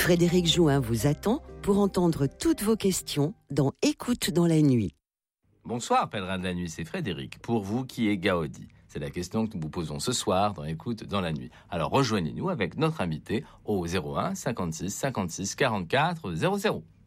Frédéric Jouin vous attend pour entendre toutes vos questions dans Écoute dans la nuit. Bonsoir pèlerin de la nuit, c'est Frédéric. Pour vous, qui est Gaudi? C'est la question que nous vous posons ce soir dans Écoute dans la nuit. Alors rejoignez-nous avec notre invité au 01 56 56 44 00.